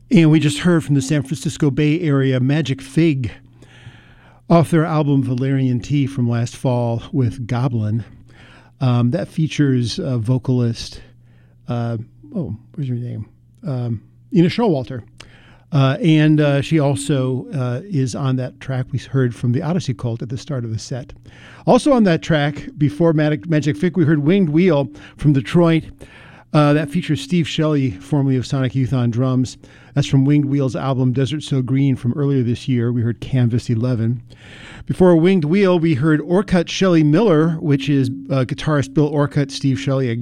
And we just heard from the San Francisco Bay Area Magic Fig off their album Valerian Tea from last fall with Goblin. That features vocalist, where's her name? Ina Showalter. And she also is on that track we heard from the Odyssey Cult at the start of the set. Also on that track, before Magic Fig, we heard Winged Wheel from Detroit. That features Steve Shelley, formerly of Sonic Youth, on drums. That's from Winged Wheel's album Desert So Green from earlier this year. We heard Canvas 11. Before Winged Wheel, we heard Orcutt Shelley Miller, which is guitarist Bill Orcutt, Steve Shelley